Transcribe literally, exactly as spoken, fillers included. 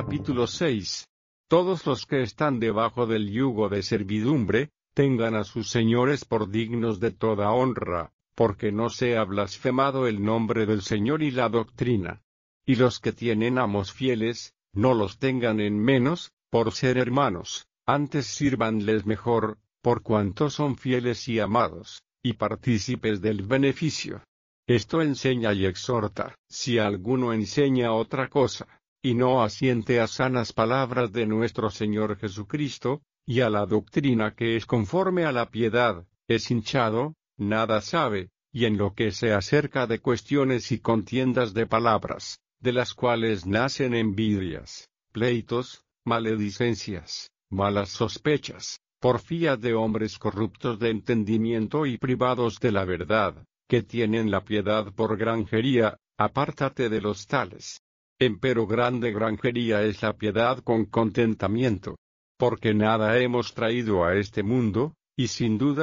Capítulo seis. Todos los que están debajo del yugo de servidumbre, tengan a sus señores por dignos de toda honra, porque no sea blasfemado el nombre del Señor y la doctrina. Y los que tienen amos fieles, no los tengan en menos, por ser hermanos, antes sírvanles mejor, por cuanto son fieles y amados, y partícipes del beneficio. Esto enseña y exhorta. Si alguno enseña otra cosa, y no asiente a sanas palabras de nuestro Señor Jesucristo, y a la doctrina que es conforme a la piedad, es hinchado, nada sabe, y en lo que se acerca de cuestiones y contiendas de palabras, de las cuales nacen envidias, pleitos, maledicencias, malas sospechas, porfías de hombres corruptos de entendimiento y privados de la verdad, que tienen la piedad por granjería, apártate de los tales. Empero grande granjería es la piedad con contentamiento. Porque nada hemos traído a este mundo, y sin duda